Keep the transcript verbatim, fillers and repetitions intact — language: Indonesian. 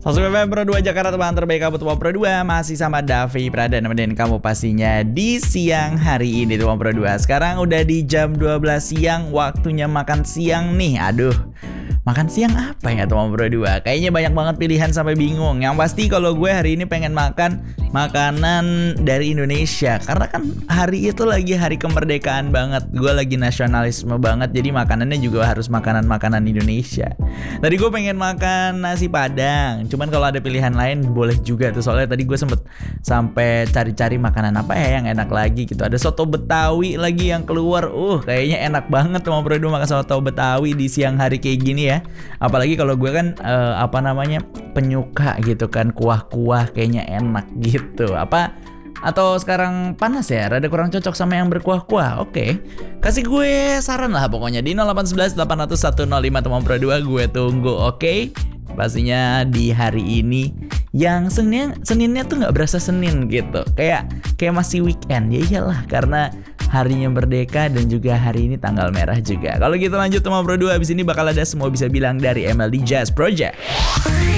seratus F M Pro dua Jakarta, teman terbaik kamu Tuan Pro dua. Masih sama Davi Prada nemenin kamu pastinya di siang hari ini Tuan Pro dua. Sekarang udah di jam dua belas siang, waktunya makan siang nih. Aduh, makan siang apa ya Tuan Pro dua? Kayaknya banyak banget pilihan sampai bingung. Yang pasti kalau gue hari ini pengen makan makanan dari Indonesia, karena kan hari itu lagi hari kemerdekaan banget. Gue lagi nasionalisme banget, jadi makanannya juga harus makanan-makanan Indonesia. Tadi gue pengen makan nasi Padang, cuman kalau ada pilihan lain boleh juga tuh. Soalnya tadi gue sempet sampai cari-cari makanan apa ya yang enak lagi gitu. Ada soto Betawi lagi yang keluar. Uh, kayaknya enak banget tuh mau berdua makan soto Betawi di siang hari kayak gini ya. Apalagi kalau gue kan uh, apa namanya penyuka gitu kan, kuah-kuah kayaknya enak gitu. Apa atau sekarang panas ya, rada kurang cocok sama yang berkuah-kuah. Oke, kasih gue saran lah pokoknya di nol delapan satu satu delapan nol nol satu nol lima Teman Pro dua. Gue tunggu. Oke, pastinya di hari ini yang Senin Seninnya tuh nggak berasa Senin gitu, kayak kayak masih weekend. Ya iyalah, karena harinya merdeka dan juga hari ini tanggal merah juga. Kalau gitu lanjut Teman Pro dua. Abis ini bakal ada semua bisa bilang dari M L D Jazz Project.